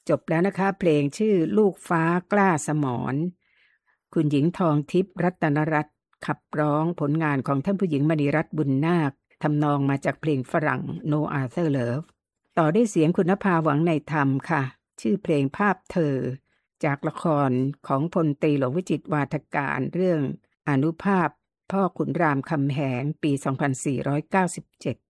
จบแล้วนะคะเพลงชื่อลูกฟ้ากล้าสมรคุณหญิงทองทิพย์รัตนรัตน์ขับร้องผลงานของท่านผู้หญิงมณีรัตน์บุญนาคทำนองมาจากเพลงฝรั่ง No Other Love ต่อด้วยเสียงคุณนภาหวังในธรรมค่ะชื่อเพลงภาพเธอจากละครของพลตรีหลวงวิจิตรวาทการเรื่องอานุภาพพ่อขุนรามคำแหงปี 2497